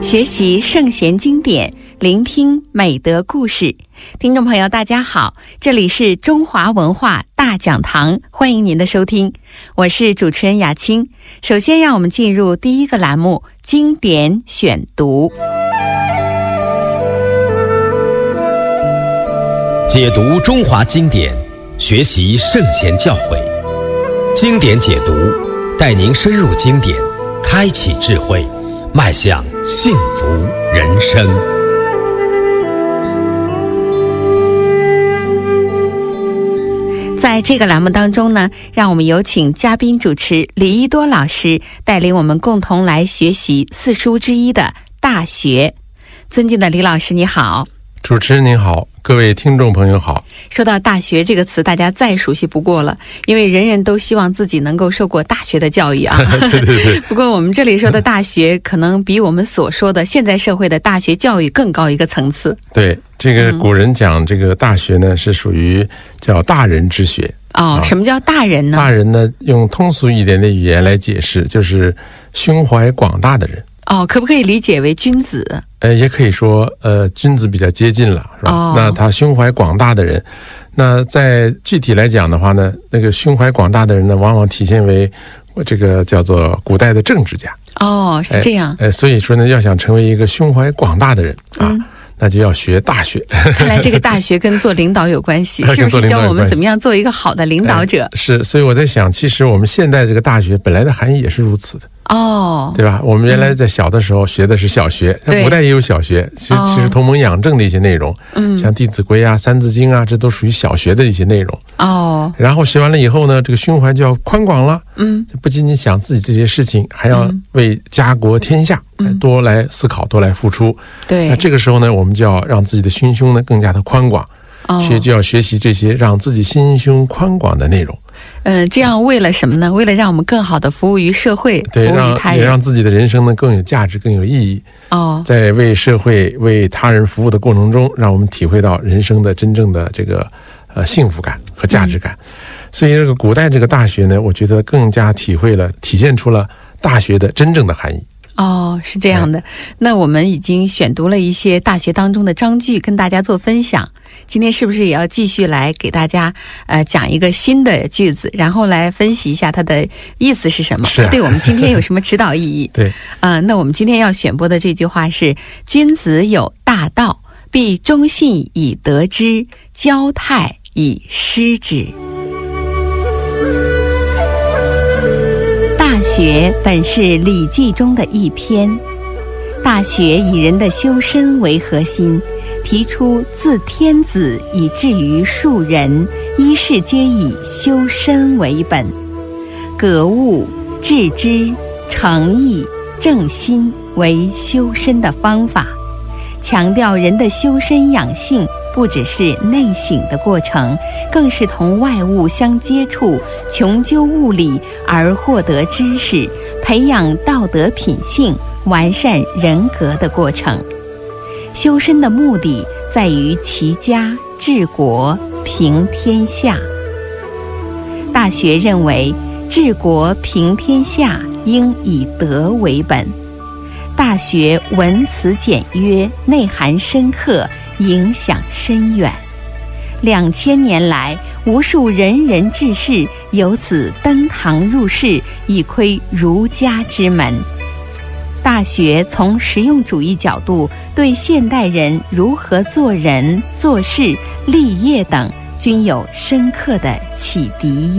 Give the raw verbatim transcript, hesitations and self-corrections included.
学习圣贤经典，聆听美德故事。听众朋友大家好，这里是中华文化大讲堂，欢迎您的收听，我是主持人雅青。首先让我们进入第一个栏目，经典选读。 解读中华经典，学习圣贤教诲，经典解读带您深入经典，开启智慧，迈向幸福人生。 在这个栏目当中呢，让我们有请嘉宾主持李一多老师带领我们共同来学习四书之一的《大学》。尊敬的李老师你好。 主持人您好，各位听众朋友好。 说到大学这个词，大家再熟悉不过了，因为人人都希望自己能够受过大学的教育啊。 对对对。 不过我们这里说的大学，可能比我们所说的现在社会的大学教育更高一个层次。 对，这个古人讲这个大学呢，是属于叫大人之学。 哦，什么叫大人呢？ 大人呢，用通俗一点的语言来解释，就是胸怀广大的人。 哦，可不可以理解为君子？ 呃，也可以说，呃，君子比较接近了，是吧？ 哦、 那他胸怀广大的人，那在具体来讲的话呢，那个胸怀广大的人呢，往往体现为这个叫做古代的政治家。 哦，是这样。 呃，所以说呢，要想成为一个胸怀广大的人啊。嗯，那就要学大学。 看来这个大学跟做领导有关系，是不是教我们怎么样做一个好的领导者？ 哎、是，所以我在想，其实我们现在这个大学本来的含义也是如此的。 哦， 对吧？我们原来在小的时候学的是小学，嗯、古代也有小学，其实其实同盟养正的一些内容，嗯，像《弟子规》啊、《三字经》啊，这都属于小学的一些内容。哦，然后学完了以后呢，这个胸怀就要宽广了，嗯，不仅仅想自己这些事情，还要为家国天下、嗯、多来思考，多来付出。对，那这个时候呢，我们就要让自己的心胸呢更加的宽广，哦、学就要学习这些让自己心胸宽广的内容。 嗯、呃，这样为了什么呢？为了让我们更好的服务于社会， 对， 服务于他人， 也让自己的人生呢更有价值、更有意义。哦，在为社会、为他人服务的过程中，让我们体会到人生的真正的这个呃幸福感和价值感。嗯、所以，这个古代这个大学呢，我觉得更加体会了、体现出了大学的真正的含义。 哦，是这样的。那我们已经选读了一些大学当中的章句，跟大家做分享。今天是不是也要继续来给大家呃讲一个新的句子，然后来分析一下它的意思是什么？ 是、啊、 对我们今天有什么指导意义？ 对， 嗯、呃，那我们今天要选播的这句话是：君子有大道，必忠信以得之，交泰以失之。大学本是《礼记》中的一篇，大学以人的修身为核心，提出自天子以至于庶人，一事皆以修身为本，格物、致知、诚意、正心为修身的方法，强调人的修身养性不只是内省的过程，更是同外物相接触，穷究物理而获得知识，培养道德品性，完善人格的过程。修身的目的在于齐家、治国、平天下。大学认为，治国平天下应以德为本。大学文辞简约，内涵深刻，影响深远。两千年来，无数仁人志士由此登堂入室，以窥儒家之门。大学从实用主义角度对现代人如何做人、做事、立业等均有深刻的启迪。